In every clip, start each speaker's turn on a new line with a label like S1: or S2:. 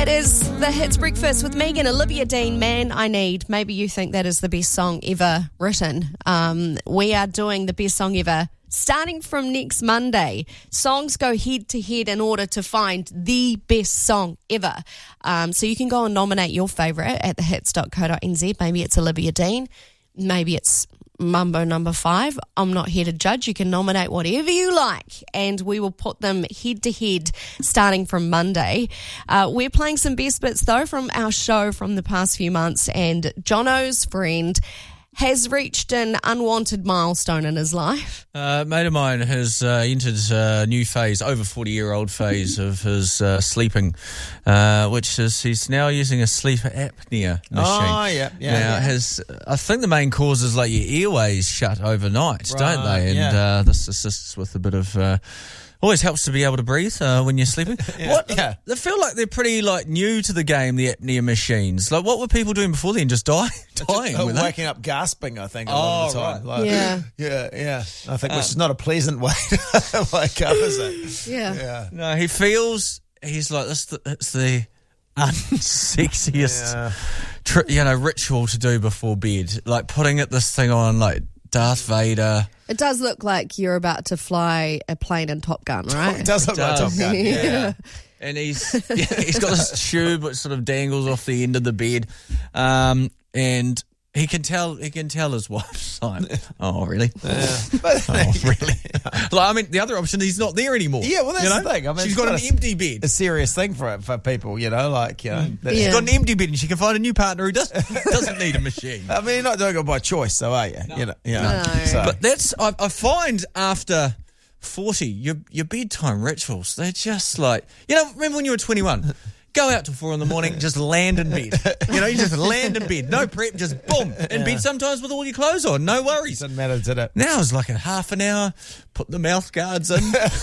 S1: It is the Hits Breakfast with Megan, Olivia Dean, Man I Need. Maybe you think that is the best song ever written. We are doing the best song ever starting from next Monday. Songs go head to head in order to find the best song ever. So you can go and nominate your favourite at thehits.co.nz. Maybe it's Olivia Dean. Maybe it's Mambo Number 5. I'm not here to judge. You can nominate whatever you like, and we will put them head to head starting from Monday. We're playing some best bits, though, from our show from the past few months, and Jono's friend has reached an unwanted milestone in his life.
S2: A mate of mine has entered a new phase, over 40-year-old phase of his sleeping, which is he's now using a sleep apnea machine.
S3: Oh, yeah.
S2: Now, I think the main cause is like your airways shut overnight, don't they? And this assists with a bit of... always helps to be able to breathe when you're sleeping. I feel like they're pretty new to the game, the apnea machines. Like, what were people doing before then? Just dying?
S3: Waking up gasping, I think, a lot of the time.
S1: Right.
S3: Yeah. I think which is not a pleasant way to wake up, is it?
S1: Yeah.
S2: No, he's like, it's the unsexiest ritual to do before bed. Like putting this thing on like Darth Vader.
S1: It does look like you're about to fly a plane in Top Gun, right?
S3: It does look like Top Gun, yeah.
S2: And he's got this tube which sort of dangles off the end of the bed, and he can tell his wife's like, oh really? Oh really? The other option, he's not there anymore.
S3: Yeah, well that's the thing. I mean,
S2: she's got an empty bed.
S3: A serious thing for people,
S2: She's got an empty bed, and she can find a new partner who doesn't need a machine.
S3: I mean, you're not doing it by choice, so are you?
S2: No.
S1: No.
S3: So.
S2: But that's I find after 40, your bedtime rituals, they're just like, remember when you were 21? Go out till 4 a.m, just land in bed. You just land in bed. No prep, just boom, in bed sometimes with all your clothes on. No worries.
S3: Doesn't matter, did it?
S2: Now it's like a half an hour, put the mouth guards in.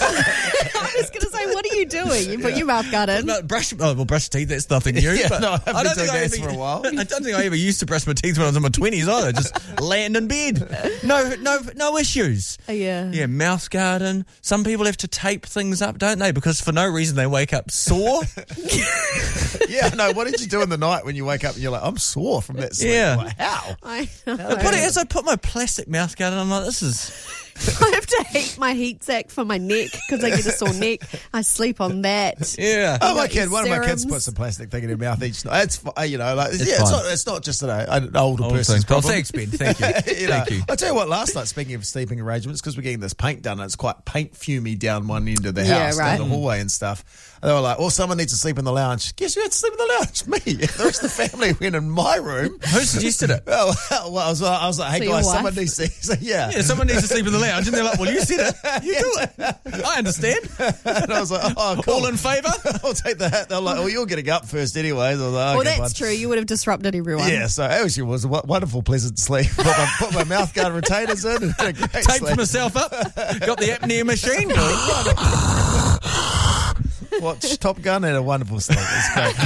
S1: I was going to say, what are you doing? You put your mouth guard in.
S2: Brush teeth, that's nothing new.
S3: I've been doing this for a while.
S2: I don't think I ever used to brush my teeth when I was in my 20s either. Just land in bed. No issues.
S1: Yeah.
S2: Yeah, mouth guard in. Some people have to tape things up, don't they? Because for no reason they wake up sore.
S3: Yeah, no. What did you do in the night when you wake up and you're like, I'm sore from that sleep?
S2: Yeah.
S3: Like, how?
S1: I know.
S2: As I put my plastic mouth guard in, I'm like, this is...
S1: I have to heat my heat sack for my neck because I get a sore neck. I sleep on that.
S2: Yeah.
S3: Oh, one of my kids puts a plastic thing in her mouth each night. It's it's not just an older person's problem.
S2: Thanks, Ben. Thank you. Thank you.
S3: I tell you what, last night, speaking of sleeping arrangements, because we're getting this paint done, and it's quite paint fumey down one end of the house, down the hallway and stuff. And they were like, someone needs to sleep in the lounge. Guess who had to sleep in the lounge? Me. The rest of the family went in my room.
S2: Who suggested it?
S3: Well, I was like, hey,
S1: so
S3: guys, someone needs to...
S2: Yeah, someone needs to sleep in the lounge. And they're like, well, you said it. You do it. I understand.
S3: And I was like, oh, cool.
S2: All in favour?
S3: I'll take the hat. They're like, you're getting up first anyways. I was like, okay,
S1: that's true. You would have disrupted everyone.
S3: Yeah, so actually it was a wonderful, pleasant sleep. Put my mouth guard retainers in and had a great
S2: Taped
S3: sleep.
S2: myself up. Got the apnea machine.
S3: Watch Top Gun, had a wonderful sleep. It's great.